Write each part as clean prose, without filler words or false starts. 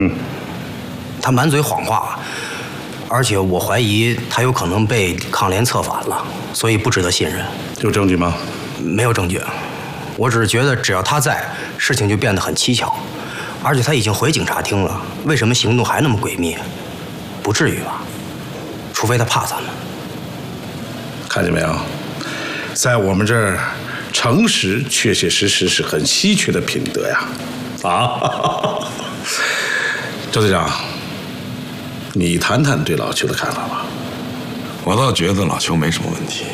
他满嘴谎话，而且我怀疑他有可能被抗联策反了，所以不值得信任。 有证据吗？ 没有证据，我只是觉得只要他在，事情就变得很蹊跷。而且他已经回警察厅了，为什么行动还那么诡秘？不至于吧？除非他怕咱们。 看见没有，在我们这儿，诚实确确实实是很稀缺的品德呀！啊，周队长，你谈谈对老邱的看法吧。 我倒觉得老邱没什么问题。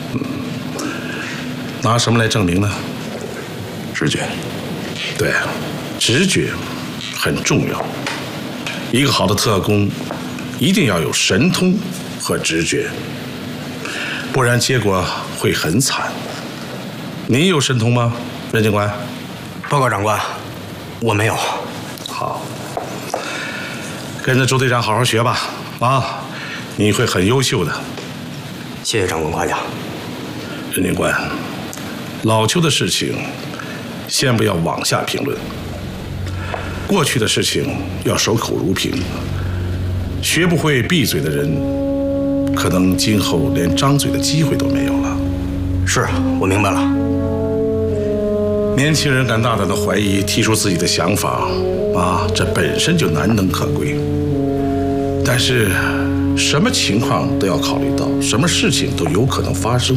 拿什么来证明呢？ 直觉。 对，直觉很重要。一个好的特工一定要有神通和直觉，不然结果会很惨。你有神通吗，任警官？ 报告长官，我没有。 好，跟着周队长好好学吧，啊，你会很优秀的。 谢谢长官夸奖。 任警官，老邱的事情先不要往下评论，过去的事情要守口如瓶。学不会闭嘴的人，可能今后连张嘴的机会都没有了。 是，我明白了。 年轻人敢大胆的怀疑，提出自己的想法，啊，这本身就难能可贵。但是，什么情况都要考虑到，什么事情都有可能发生。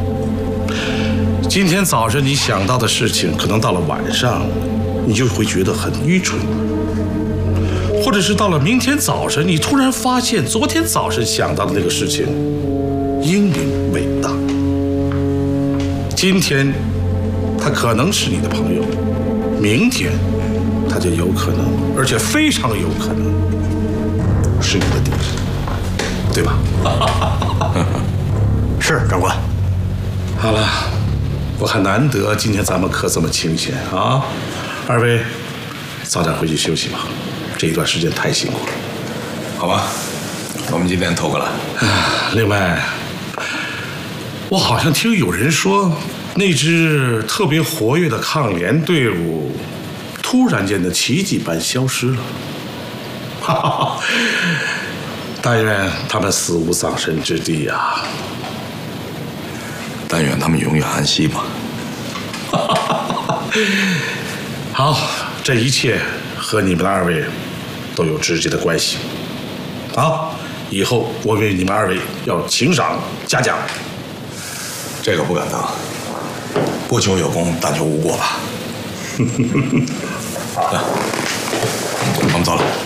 今天早晨你想到的事情，可能到了晚上，你就会觉得很愚蠢。或者是到了明天早晨，你突然发现昨天早晨想到的那个事情英明伟大。今天他可能是你的朋友，明天他就有可能，而且非常有可能是你的敌人，对吧？ 是，长官。 好了，我很难得今天咱们课这么清闲啊，二位早点回去休息吧。这一段时间太辛苦了， 好吧，我们今天偷个懒。 另外，我好像听有人说，那支特别活跃的抗联队伍，突然间的奇迹般消失了。哈哈，但愿他们死无葬身之地呀！ 但愿他们永远安息吧。 好，这一切和你们二位都有直接的关系。啊，以后我为你们二位要请赏嘉奖。 这个不敢当，不求有功，但求无过吧。我们走了。